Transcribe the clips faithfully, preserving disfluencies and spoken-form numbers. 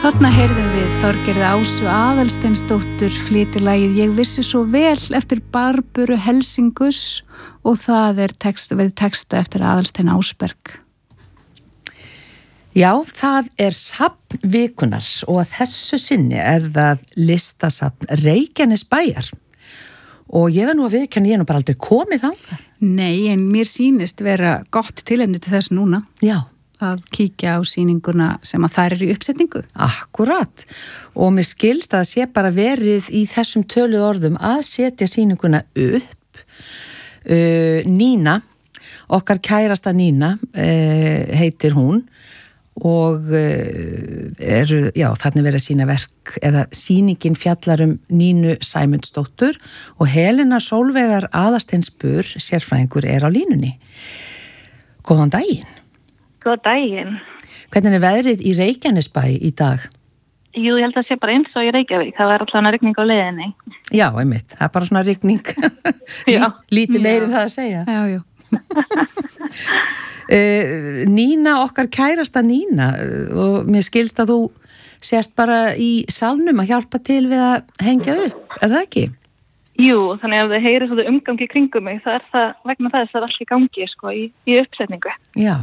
Þarna heyrðum við Þorgerði Ásu Aðalsteinsdóttur flytja lagið Ég vissi svo vel eftir Barböru Helsingus og það er text, við texta eftir Aðalstein Ásberg. Já, það er safn vikunar og að þessu sinni er það listasafn Reykjanesbæjar og ég verð nú að viðurkenna, ég er nú bara aldrei komið þangað. Nei, en mér sýnist vera gott tilefni til þess núna. Já. Að kíkja á sýninguna sem að þær eru í uppsetningu. Akkurat. Og mér skilst að það sé bara verið í þessum töluð orðum að setja sýninguna upp. Uh, Nína, okkar kærasta Nína uh, heitir hún og uh, eru, já, þarna verið að sína verk eða sýningin fjallar um Nínu Sæmundsdóttur og Helena Sólveigar Aðalsteinsbur, sérfræðingur, er á línunni. Góðan daginn. Góð daginn. Hvernig er veðrið í Reykjanesbæ í dag? Jú, ég held að það sé bara eins og í Reykjavík. Það var alltaf rigning á leiðinni. Já, einmitt. Það er bara svona rigning. Já. Lítið meiri það að segja. Já, já. uh, Nína, okkar kærasta Nína, og mér skilst að þú sért bara í salnum að hjálpa til við að hengja upp. Er það ekki? Jú, þannig að það heyri svona umgangi kringum mig. Það er það, vegna þess að það er allt í gangi, sko, í, í uppsetningu. Já.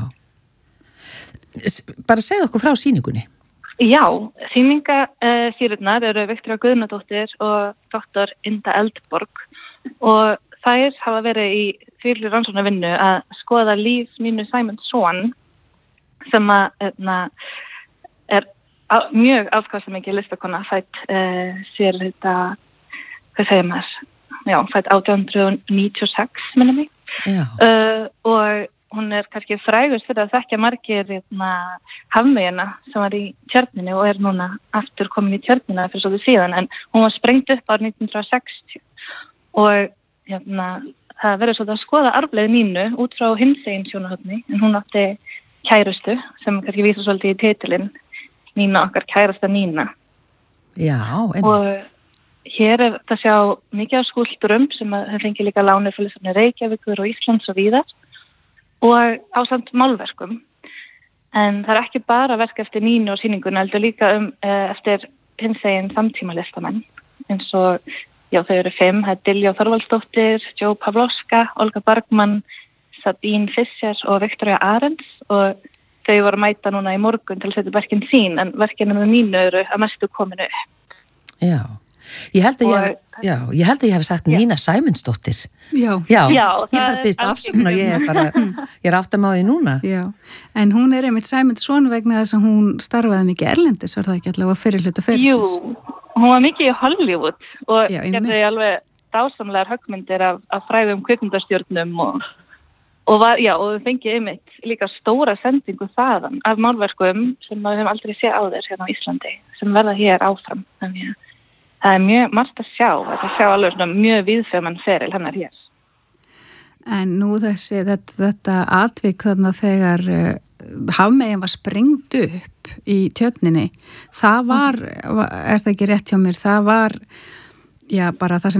Bara segð okkur frá sýningunni. Já, sýningafýrurnar eru Viktoría Guðnadóttir og doktor Inda Eldborg og þær hafa verið í fyrir rannsóknarvinnu að skoða líf Nínu Sæmundsson sem að na, er á, mjög afkastamikil listakona fætt uh, sér þetta, hvað segir maður? Já, fætt átján hundruð níutíu og sex, minna mig. Já. Uh, og hún er kannski frægust fyrir að þekkja margir hafmeyjana sem var í Tjörninni og er núna aftur komin í Tjörnina fyrir svolítið síðan, en hún var sprengt upp árið nítján hundrað og sextíu og hérna, það verður svolítið að skoða arfleið Nínu út frá hinsegin sjónarhorni, en hún átti kærustu sem kannski vísa svolítið í titilinn Nína okkar kærasta Nína. Já, einmitt. Og hér er þetta sjá mikið af skúlptúrum sem að það fengi líka lánir fyrir svona Reykjavíkur og Íslands og víðar og ásamt málverkum. En það er ekki bara verk eftir Nínu og sýninguna, heldur líka um eftir hinsegin samtíma listamenn. Eins og, já, þau eru fimm, það er Diljá Þorvaldsdóttir, Jo Pavlovska, Olga Bergman, Sabine Fischer og Viktoría Arends og þau voru að mæta núna í morgun til að setja verkin sín, en verkinu með Nínu eru að mestu kominu upp. Já. Ég held að ég, og, já, ég held að ég hef sagt já. Nína Sæmundsdóttir. Já. Já, já ég bara byrst afsökunar, ég er bara, ég er átt að má því núna. Já, en hún er einmitt Sæmundsson vegna þess að hún starfaði mikið erlendis, var það ekki allavega fyrir hluta fyrir? Jú, hún var mikið í Hollywood og já, gerði alveg dásamlegar höggmyndir af, af frægum kvikmyndastjörnum og, og var, já, og við fengið einmitt líka stóra sendingu þaðan af málverkum sem við hefum aldrei séð á þess hérna á Íslandi, sem verða hér áfram, þannig að það er mjög margt að sjá, að sjá alveg svona mjög viðfeman feril hennar hér. En nú þessi, þetta, þetta atvik þarna þegar uh, hafmeyjan var sprengt upp í Tjörninni, það var, er það ekki rétt hjá mér, það var, já, bara það sem